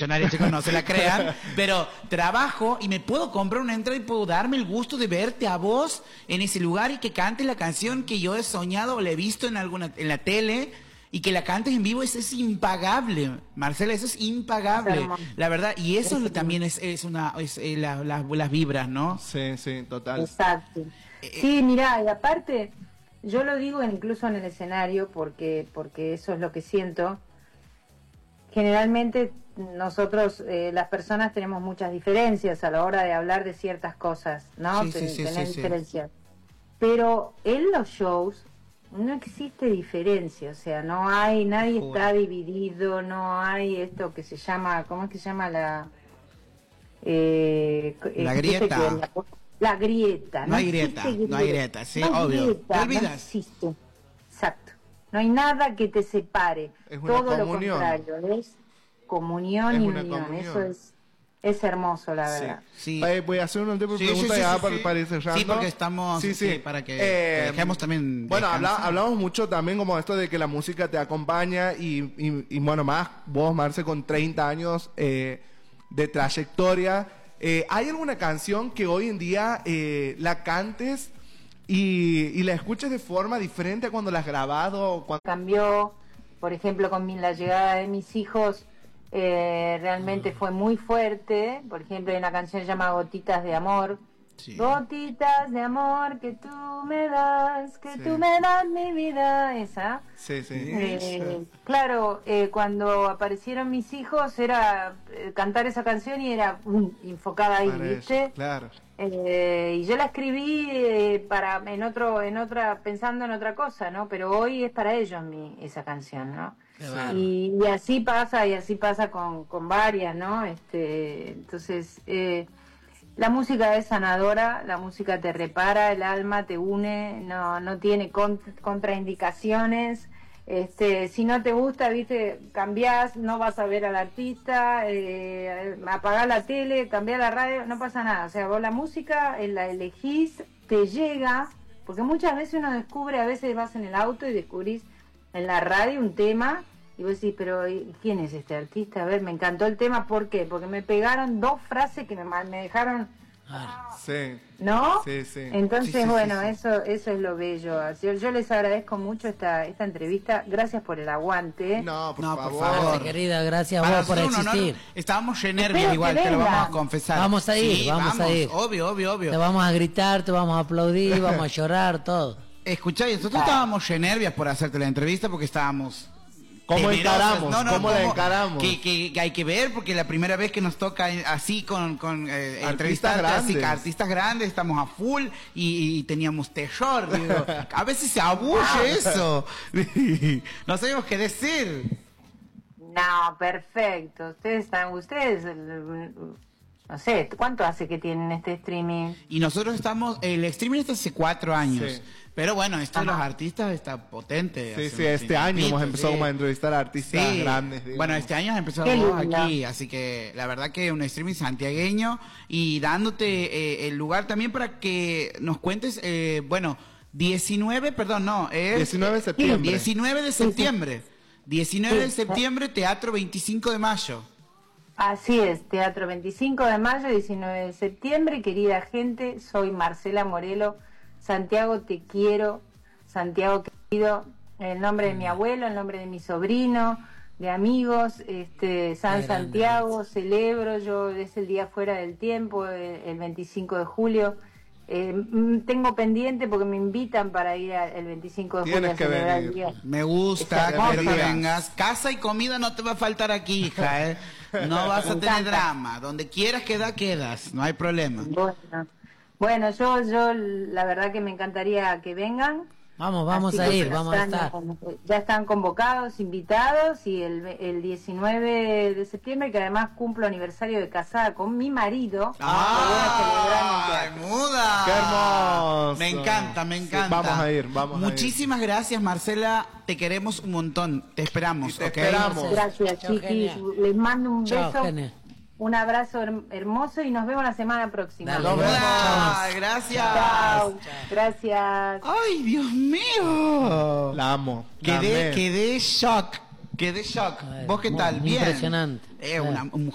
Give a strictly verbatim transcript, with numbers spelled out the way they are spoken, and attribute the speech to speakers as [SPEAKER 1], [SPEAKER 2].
[SPEAKER 1] millonaria, chicos, no se la crean, pero trabajo y me puedo comprar una entrada y puedo darme el gusto de verte a vos en ese lugar y que cantes la canción que yo he soñado o la he visto en alguna en la tele y que la cantes en vivo. Eso es impagable, Marcela, eso es impagable, la verdad, y eso es, también es, es una es, eh, la, la, las vibras, ¿no?
[SPEAKER 2] Sí, sí, total.
[SPEAKER 3] Exacto. Sí, mirá, y aparte, yo lo digo incluso en el escenario porque, porque eso es lo que siento. Generalmente nosotros, eh, las personas, tenemos muchas diferencias a la hora de hablar de ciertas cosas, ¿no?
[SPEAKER 1] Sí, sí, sí,
[SPEAKER 3] tener
[SPEAKER 1] sí,
[SPEAKER 3] diferencias. Sí. Pero en los shows no existe diferencia, o sea, no hay, nadie Joder. está dividido, no hay esto que se llama, ¿cómo es que se llama la? Eh,
[SPEAKER 1] la grieta.
[SPEAKER 3] La, la grieta.
[SPEAKER 1] No, no hay grieta, grieta, no hay grieta, sí, no obvio. Grieta, ¿te olvidas?
[SPEAKER 3] No existe, exacto. No hay nada que te separe,
[SPEAKER 2] es una
[SPEAKER 3] todo
[SPEAKER 2] comunión.
[SPEAKER 3] lo contrario, es comunión
[SPEAKER 2] es
[SPEAKER 3] y
[SPEAKER 2] una
[SPEAKER 3] unión,
[SPEAKER 2] comunión.
[SPEAKER 3] Eso es es hermoso, la verdad.
[SPEAKER 1] Sí,
[SPEAKER 2] sí. Voy a hacer una última
[SPEAKER 1] sí,
[SPEAKER 2] pregunta
[SPEAKER 1] sí, sí,
[SPEAKER 2] ya
[SPEAKER 1] sí,
[SPEAKER 2] para,
[SPEAKER 1] sí.
[SPEAKER 2] para ir cerrando.
[SPEAKER 1] Sí, porque estamos,
[SPEAKER 2] sí, sí.
[SPEAKER 1] Sí, para que,
[SPEAKER 2] eh,
[SPEAKER 1] que dejemos también.
[SPEAKER 2] Bueno, habla, hablamos mucho también como esto de que la música te acompaña y, y, y bueno, más vos, Marce, con treinta años eh, de trayectoria. Eh, ¿Hay alguna canción que hoy en día eh, la cantes y, y la escuches de forma diferente a cuando la has grabado? Cuando...
[SPEAKER 3] Cambió, por ejemplo, con mi, la llegada de mis hijos, eh, realmente fue muy fuerte. Por ejemplo, hay una canción llamada Gotitas de Amor. Sí. Gotitas de amor que tú me das, que sí. tú me das mi vida, esa.
[SPEAKER 2] Sí, sí.
[SPEAKER 3] Eh, claro, eh, cuando aparecieron mis hijos era eh, cantar esa canción y era um, enfocada ahí, para ¿viste?
[SPEAKER 2] Eso, claro.
[SPEAKER 3] Eh, y yo la escribí eh, para en otro, en otra, pensando en otra cosa, ¿no? Pero hoy es para ellos mi esa canción, ¿no? Y, y así pasa, y así pasa con, con varias, ¿no? Este, entonces. Eh, La música es sanadora, la música te repara el alma, te une, no no tiene cont- contraindicaciones. Este, si no te gusta, viste, cambiás, no vas a ver al artista, eh, apagás la tele, cambiás la radio, no pasa nada. O sea, vos la música la elegís, te llega, porque muchas veces uno descubre, a veces vas en el auto y descubrís en la radio un tema. Y vos decís, pero ¿quién es este artista? A ver, me encantó el tema, ¿por qué? Porque me pegaron dos frases que me, me dejaron...
[SPEAKER 2] Sí.
[SPEAKER 3] ¿No?
[SPEAKER 2] Sí, sí.
[SPEAKER 3] Entonces,
[SPEAKER 2] sí, sí,
[SPEAKER 3] bueno,
[SPEAKER 2] sí, sí.
[SPEAKER 3] eso eso es lo bello. Yo, yo les agradezco mucho esta esta entrevista. Gracias por el aguante.
[SPEAKER 2] No, por
[SPEAKER 1] no,
[SPEAKER 2] favor.
[SPEAKER 1] Por favor.
[SPEAKER 4] Querida, gracias a
[SPEAKER 1] Para
[SPEAKER 4] vos por existir.
[SPEAKER 1] No, estábamos nervios igual, te lo vamos a confesar.
[SPEAKER 4] Vamos a ir,
[SPEAKER 1] sí,
[SPEAKER 4] vamos, vamos a ir.
[SPEAKER 1] Obvio, obvio, obvio.
[SPEAKER 4] Te vamos a gritar, te vamos a aplaudir, vamos a llorar, todo.
[SPEAKER 1] Escuchá, nosotros estábamos nervios por hacerte la entrevista porque estábamos...
[SPEAKER 2] ¿Cómo encaramos?
[SPEAKER 1] No, no,
[SPEAKER 2] ¿Cómo la encaramos?
[SPEAKER 1] Que, que, que hay que ver, porque la primera vez que nos toca así con, con eh,
[SPEAKER 2] artistas grandes.
[SPEAKER 1] Así, artistas grandes, estamos a full y, y teníamos terror. Digo. A veces se abulle eso. No sabemos qué decir.
[SPEAKER 3] No, perfecto. Ustedes están, ustedes, no sé, ¿cuánto hace que tienen este streaming?
[SPEAKER 1] Y nosotros estamos, el streaming está hace cuatro años. Sí. Pero bueno, esto de los
[SPEAKER 3] Ajá.
[SPEAKER 1] artistas está potente.
[SPEAKER 2] Sí, sí, este año hemos empezado
[SPEAKER 1] sí.
[SPEAKER 2] a entrevistar a artistas
[SPEAKER 1] sí.
[SPEAKER 2] grandes. Digamos.
[SPEAKER 1] Bueno, este año empezamos aquí, así que la verdad que un streaming santiagueño y dándote eh, el lugar también para que nos cuentes, eh, bueno, diecinueve, perdón, no, es...
[SPEAKER 2] diecinueve de septiembre.
[SPEAKER 1] diecinueve de septiembre. diecinueve de septiembre, Teatro veinticinco de mayo.
[SPEAKER 3] Así es, Teatro veinticinco de mayo, diecinueve de septiembre. Querida gente, soy Marcela Morelo. Santiago, te quiero. Santiago, querido, en el nombre de mi abuelo, en el nombre de mi sobrino, de amigos, este San
[SPEAKER 4] Qué
[SPEAKER 3] Santiago,
[SPEAKER 4] grande.
[SPEAKER 3] celebro, yo es el día fuera del tiempo, el, el veinticinco de julio. Eh, tengo pendiente porque me invitan para ir a, el veinticinco de julio
[SPEAKER 2] Tienes
[SPEAKER 3] a
[SPEAKER 2] que
[SPEAKER 3] celebrar
[SPEAKER 2] venir.
[SPEAKER 3] el día.
[SPEAKER 1] Me gusta,
[SPEAKER 3] Exacto.
[SPEAKER 1] quiero que vengas. Casa y comida no te va a faltar aquí, hija, ¿eh? No vas a tener drama. Donde quieras quedar, quedas. No hay problema.
[SPEAKER 3] Bueno, bueno yo, yo la verdad que me encantaría que vengan.
[SPEAKER 4] Vamos, vamos
[SPEAKER 3] Así
[SPEAKER 4] a
[SPEAKER 3] que
[SPEAKER 4] ir,
[SPEAKER 3] ya
[SPEAKER 4] vamos a
[SPEAKER 3] están,
[SPEAKER 4] estar.
[SPEAKER 3] Ya están convocados, invitados, y el, el diecinueve de septiembre, que además cumplo aniversario de casada con mi marido.
[SPEAKER 1] ¡Ah! ¡Muda!
[SPEAKER 2] ¡Qué hermoso!
[SPEAKER 1] Me encanta, me encanta.
[SPEAKER 2] Sí, vamos a ir, vamos
[SPEAKER 1] Muchísimas
[SPEAKER 2] a ir.
[SPEAKER 1] gracias, Marcela. Te queremos un montón. Te esperamos,
[SPEAKER 2] Y te
[SPEAKER 1] ¿ok?
[SPEAKER 2] esperamos.
[SPEAKER 3] Gracias,
[SPEAKER 4] Chao,
[SPEAKER 3] chiquis.
[SPEAKER 4] genial.
[SPEAKER 3] Les mando un
[SPEAKER 4] Chao,
[SPEAKER 3] beso,
[SPEAKER 4] genial.
[SPEAKER 3] un abrazo her- hermoso y nos vemos la semana próxima.
[SPEAKER 4] Dale,
[SPEAKER 2] Nos vemos.
[SPEAKER 1] Muda, gracias.
[SPEAKER 3] Chao. Gracias.
[SPEAKER 1] Ay, Dios mío.
[SPEAKER 2] La amo. la
[SPEAKER 1] Quedé,
[SPEAKER 2] amé.
[SPEAKER 1] quedé shock. Quedé shock.
[SPEAKER 4] Ay,
[SPEAKER 1] ¿Vos qué
[SPEAKER 4] muy-
[SPEAKER 1] tal? Bien.
[SPEAKER 4] impresionante.
[SPEAKER 1] Eh, una, un